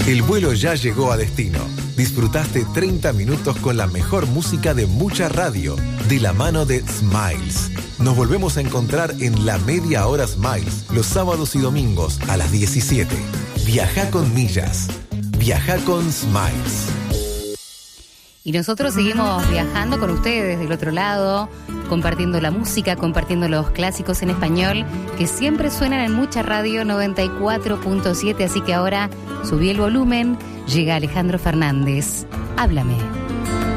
El vuelo ya llegó a destino. Disfrutaste 30 minutos con la mejor música de mucha radio, de la mano de Smiles. Nos volvemos a encontrar en la Media Hora Smiles, los sábados y domingos a las 17. Viajá con millas. Viajá con Smiles. Y nosotros seguimos viajando con ustedes del otro lado, compartiendo la música, compartiendo los clásicos en español que siempre suenan en mucha radio 94.7. Así que ahora subí el volumen, llega Alejandro Fernández. Háblame.